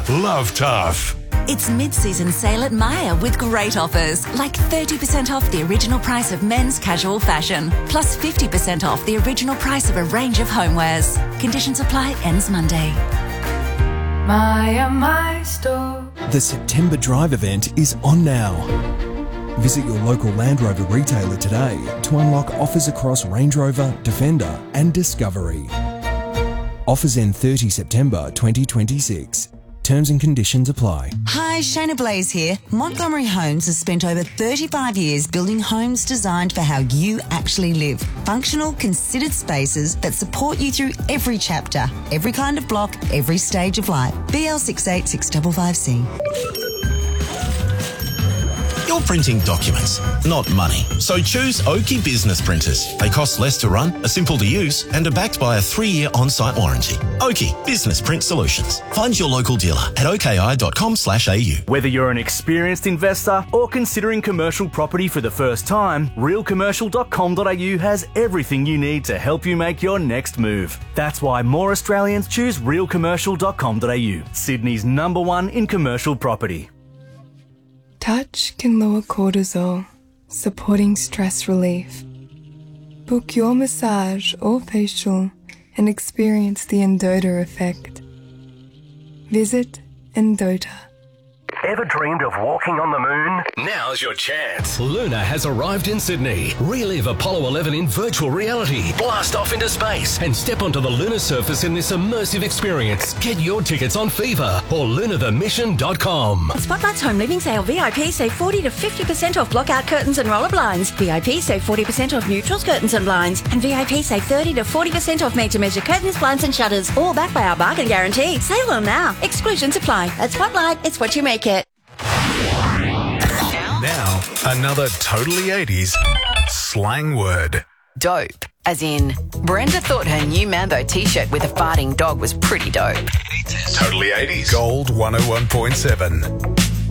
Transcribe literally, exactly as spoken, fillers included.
Myer. Love tough. It's mid-season sale at Myer with great offers, like thirty percent off the original price of men's casual fashion, plus fifty percent off the original price of a range of homewares. Conditions apply, ends Monday. Myer, my store. The September Drive event is on now. Visit your local Land Rover retailer today to unlock offers across Range Rover, Defender and Discovery. Offers end thirtieth of September twenty twenty-six. Terms and conditions apply. Hi, Shayna Blaze here. Montgomery Homes has spent over thirty-five years building homes designed for how you actually live. Functional, considered spaces that support you through every chapter, every kind of block, every stage of life. B L six eight six five five C. You're printing documents, not money. So choose Oki Business Printers. They cost less to run, are simple to use, and are backed by a three-year on-site warranty. Oki Business Print Solutions. Find your local dealer at oki.com slash au. Whether you're an experienced investor or considering commercial property for the first time, real commercial dot com dot a u has everything you need to help you make your next move. That's why more Australians choose real commercial dot com dot a u, Sydney's number one in commercial property. Touch can lower cortisol, supporting stress relief. Book your massage or facial and experience the Endota effect. Visit Endota. Ever dreamed of walking on the moon? Now's your chance. Luna has arrived in Sydney. Relive Apollo eleven in virtual reality. Blast off into space and step onto the lunar surface in this immersive experience. Get your tickets on Fever or lunar the mission dot com. Spotlight's home living sale. V I P save forty to fifty percent off blockout curtains and roller blinds. V I P save forty percent off neutrals, curtains and blinds. And V I P save thirty to forty percent off made-to-measure curtains, blinds and shutters. All backed by our bargain guarantee. Save on now. Exclusions apply. At Spotlight, it's what you make it. Now, another totally eighties slang word. Dope. As in, Brenda thought her new Mambo t-shirt with a farting dog was pretty dope. Totally eighties. Gold one oh one point seven.